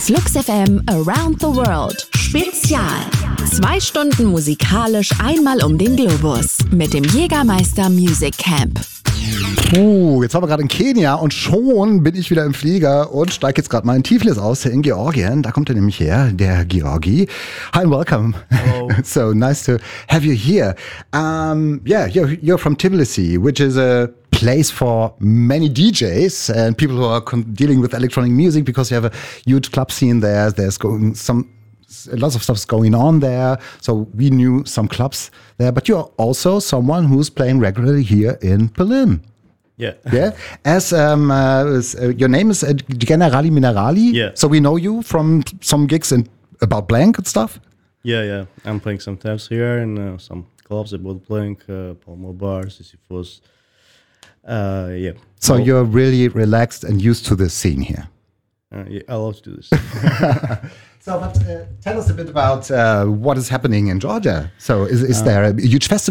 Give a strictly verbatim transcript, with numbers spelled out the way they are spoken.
Flux F M Around the World Spezial. Zwei Stunden musikalisch einmal um den Globus mit dem Jägermeister Music Camp. Uh, jetzt waren wir gerade in Kenia und schon bin ich wieder im Flieger und steige jetzt gerade mal in Tiflis aus, in Georgien. Da kommt er nämlich her, der Georgi. Hi and welcome. Hello. So nice to have you here. Um, yeah, you're, you're from Tbilisi, which is a place for many D Js and people who are con- dealing with electronic music because you have a huge club scene there. There's going some lots of stuff's going on there. So we knew some clubs there, but you're also someone who's playing regularly here in Berlin. Yeah. Yeah. As um, uh, as, uh, your name is uh, Generali Minerali. Yeah. So we know you from some gigs and about Blank and stuff. Yeah, yeah. I'm playing sometimes here in uh, some clubs about Blank, uh, Palmo Bar, Sisyphus. Uh, yeah. So well, you're really relaxed and used to the scene here. Uh, yeah, I love to do this. So, but uh, tell us a bit about uh, what is happening in Georgia. So, is, is there a huge festival?